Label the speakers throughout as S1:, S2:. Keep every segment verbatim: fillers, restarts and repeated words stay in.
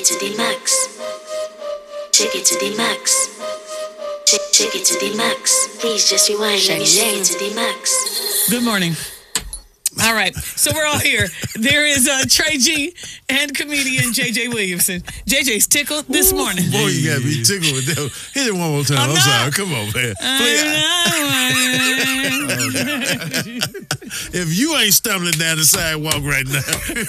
S1: it to the max. Shake it to the max. Shake, shake it to the max. Please just rewind. Let me shake it to the max.
S2: Good morning. All right, so we're all here. There is uh, Trey G and comedian J J Williamson. J J's tickled this morning.
S3: Boy, you got me tickled with that. Hit it one more time. I'm, I'm sorry. Come on, man. If you ain't stumbling down the sidewalk right now.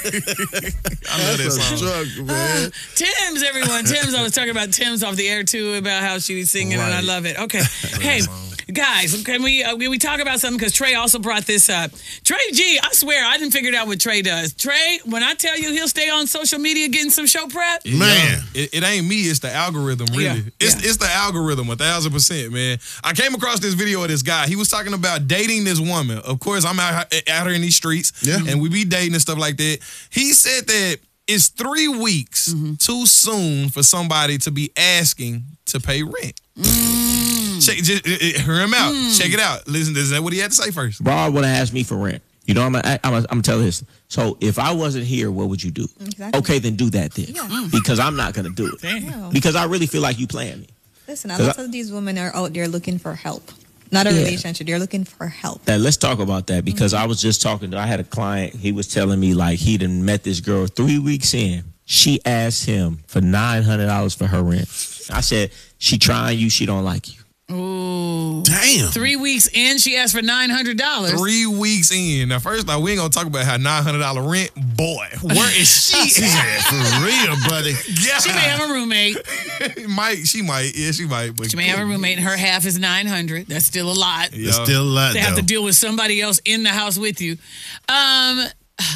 S4: I love that song.
S3: Drug, man.
S2: Uh, Tim's, everyone. Tim's, I was talking about Tim's off the air, too, about how she was singing, right. And I love it. Okay. Hey, guys, can we, uh, can we talk about something? Because Trey also brought this up. Trey G, I swear, I didn't figure out what Trey does. Trey, when I tell you he'll stay on social media getting some show prep.
S3: Man.
S4: It, it ain't me, it's the algorithm, really.
S2: Yeah.
S4: It's
S2: Yeah.
S4: it's the algorithm, a thousand percent, man. I came across this video of this guy. He was talking about dating this woman. Of course, I'm out, out here in these streets,
S3: yeah.
S4: and we be dating and stuff like that. He said that it's three weeks mm-hmm. too soon for somebody to be asking to pay rent. Mm. Check, just, hear him out. Mm. Check it out. Listen, is that what he had to say first?
S5: Bob would have asked me for rent. You know, I'm gonna, I'm gonna, I'm gonna tell this. So if I wasn't here, what would you do?
S6: Exactly.
S5: Okay, then do that then,
S6: yeah.
S5: because I'm not gonna do it.
S6: Damn.
S5: Because I really feel like you playing me.
S6: Listen, a lot of these women are out there looking for help, not a yeah. relationship. They're looking for help.
S5: Now, let's talk about that because mm-hmm. I was just talking to. I had a client. He was telling me like he done met this girl three weeks in. She asked him for nine hundred dollars for her rent. I said, she trying you. She don't like you.
S2: Ooh.
S3: Damn.
S2: Three weeks in, she asked for nine hundred dollars.
S4: Three weeks in. Now, first off, we ain't going to talk about how nine hundred dollars rent. Boy, where is she at?
S3: For real, buddy.
S2: Yeah. She may have a roommate.
S4: might, she might. Yeah, she might. But
S2: she may have a roommate, and her half is nine hundred dollars. That's still a lot.
S3: Yeah. That's still a lot,
S2: They
S3: though.
S2: have to deal with somebody else in the house with you. Um...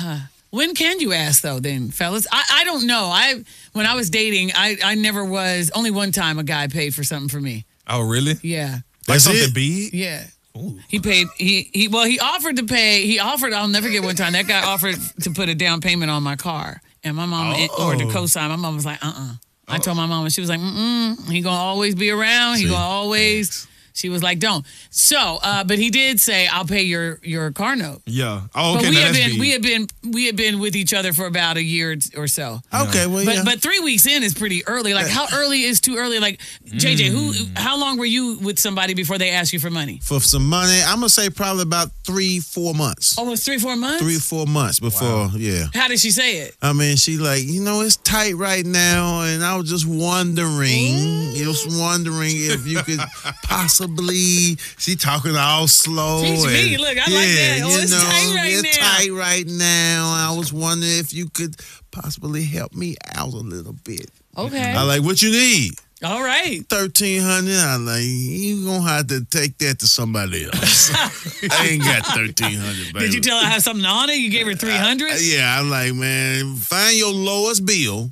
S2: When can you ask, though, then, fellas? I, I don't know. I When I was dating, I, I never was... Only one time a guy paid for something for me.
S4: Oh, really?
S2: Yeah.
S4: Like
S3: That's
S4: something
S3: it?
S4: big?
S2: Yeah.
S4: Ooh.
S2: He paid... He, he Well, he offered to pay... He offered... I'll never get one time. That guy offered to put a down payment on my car. And my mom...
S4: Oh.
S2: Or to co-sign. My mom was like, uh-uh. I told my mom, and she was like, mm-mm. He gonna always be around. He
S3: See?
S2: gonna always... She was like, "Don't." So, uh, but he did say, "I'll pay your your car note."
S4: Yeah. Oh, okay.
S2: But we
S4: now
S2: had
S4: that's
S2: been
S4: big.
S2: we had been we had been with each other for about a year or so.
S3: Okay, well,
S2: But
S3: yeah.
S2: but three weeks in is pretty early. Like, how early is too early? Like, J J, who? How long were you with somebody before they asked you for money?
S3: For some money, I'm going to say probably about three, four months.
S2: Almost three, four months.
S3: Three, four months before,
S4: Wow.
S3: yeah.
S2: How did she say it?
S3: I mean, she like, you know, it's tight right now, and I was just wondering, just wondering if you could possibly. She talking all slow.
S2: Teach
S3: and,
S2: me. Look, I
S3: yeah,
S2: like that. Oh,
S3: you
S2: it's
S3: know,
S2: tight right
S3: it's
S2: now.
S3: tight right now. I was wondering if you could possibly help me out a little bit.
S2: Okay.
S3: I like, what you need?
S2: All right.
S3: thirteen hundred dollars. I'm like, you gonna have to take that to somebody else. I ain't got thirteen hundred dollars, baby.
S2: Did you tell her I have something on it? You gave her three hundred dollars?
S3: Uh, yeah, I'm like, man, find your lowest bill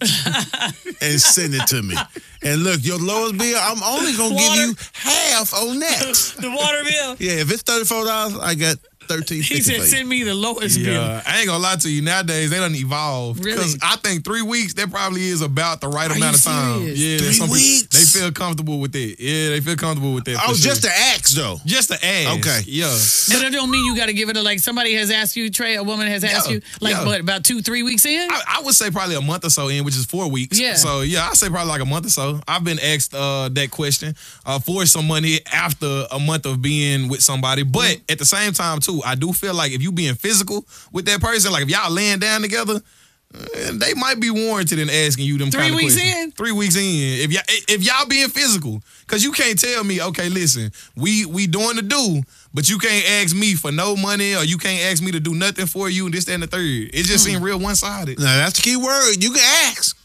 S3: and send it to me. And look, your lowest bill, I'm only gonna
S2: Water.
S3: give you half on that.
S2: The water bill.
S3: Yeah, if it's thirty-four dollars, I got thirteen
S2: He
S3: fifty.
S2: said, "Send me the lowest bill."
S4: Yeah, I ain't gonna lie to you. Nowadays, they done evolve.
S2: Really?
S4: Because I think three weeks, that probably is about the right
S2: Are
S4: amount
S2: you
S4: of time.
S2: serious?
S4: Yeah,
S3: Three
S4: some people-
S3: weeks?
S4: they feel comfortable with it. Yeah, they feel comfortable with that.
S3: Oh,
S4: for sure.
S3: just to ask though.
S4: Just to ask.
S3: Okay.
S4: Yeah.
S2: But it don't mean you got to give it a, like, somebody has asked you, Trey, a woman has asked
S4: Yeah,
S2: you, like,
S4: yeah.
S2: what, about two, three weeks in?
S4: I, I would say probably a month or so in, which is four weeks.
S2: Yeah.
S4: So, yeah, I'd say probably like a month or so. I've been asked uh, that question uh, for some money after a month of being with somebody. But at the same time, too, I do feel like if you being physical with that person, like if y'all laying down together, uh, they might be warranted in asking you them
S2: Three
S4: kind of
S2: weeks
S4: questions.
S2: in?
S4: Three weeks in. If y'all, if y'all being physical, because you can't tell me, okay, listen, we we doing the do, but you can't ask me for no money or you can't ask me to do nothing for you and this, that, and the third. It just seems real one-sided.
S3: Now that's the key word. You can ask.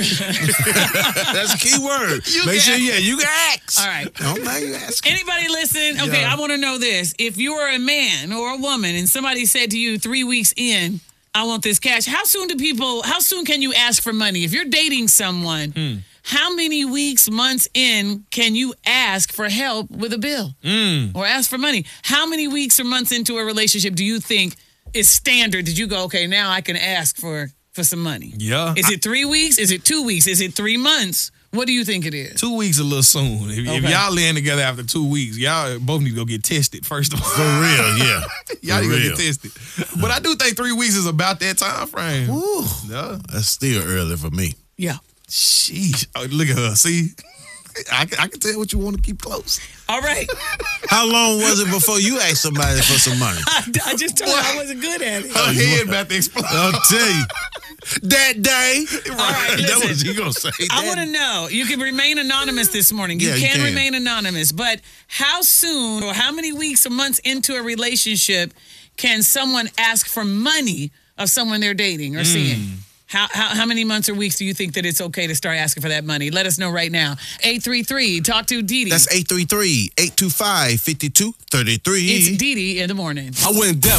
S3: That's the key word.
S2: You
S3: Make
S2: can
S3: sure,
S2: ask.
S3: yeah, you can ask.
S2: All right.
S3: Don't mind you asking.
S2: Anybody listen? Okay,
S4: Yeah.
S2: I want to know this. If you are a man or a woman and somebody said to you three weeks in, I want this cash, how soon do people, how soon can you ask for money? If you're dating someone,
S4: Hmm.
S2: how many weeks, months in can you ask for help with a bill
S4: Mm.
S2: or ask for money? How many weeks or months into a relationship do you think is standard? Did you go, okay, now I can ask for, for some money?
S4: Yeah.
S2: Is it three weeks? Is it two weeks? Is it three months? What do you think it is?
S4: Two weeks a little soon. If, if
S2: Okay.
S4: y'all laying together after two weeks, y'all both need to go get tested first of all.
S3: For real, yeah.
S4: y'all
S3: For
S4: need to go
S3: real.
S4: get tested. But I do think three weeks is about that time frame.
S3: Woo.
S4: Yeah.
S3: That's still early for me.
S2: Yeah.
S4: Sheesh. Oh, look at her. See? I, I can tell what you want to keep close.
S2: All right.
S3: How long was it before you asked somebody for some money?
S2: I, I just told you I wasn't good at it.
S4: Her head about to explode.
S3: I'll tell you. That day.
S2: All right,
S3: That
S2: listen.
S3: was you gonna say.
S2: I
S3: that.
S2: want to know. You can remain anonymous this morning. You,
S3: Yeah, you
S2: can,
S3: can.
S2: remain anonymous, but how soon or how many weeks or months into a relationship can someone ask for money of someone they're dating or seeing? How, how how many months or weeks do you think that it's okay to start asking for that money? Let us know right now. eight three three, talk to Dee Dee.
S3: That's eight three three, eight two five, five two three three.
S2: It's Dee Dee in the morning.
S7: I went deaf.